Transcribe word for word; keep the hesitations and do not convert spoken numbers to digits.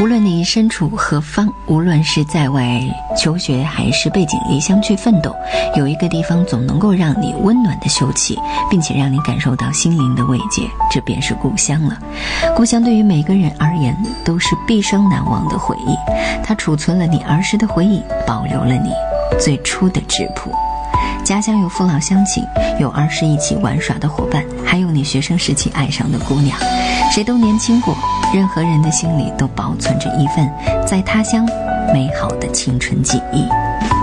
无论你身处何方，无论是在外求学还是背井离乡去奋斗，有一个地方总能够让你温暖的休憩，并且让你感受到心灵的慰藉，这便是故乡了。故乡对于每个人而言都是毕生难忘的回忆，它储存了你儿时的回忆，保留了你最初的质朴。家乡有父老乡亲，有儿时一起玩耍的伙伴，还有你学生时期爱上的姑娘。谁都年轻过，任何人的心里都保存着一份在他乡美好的青春记忆。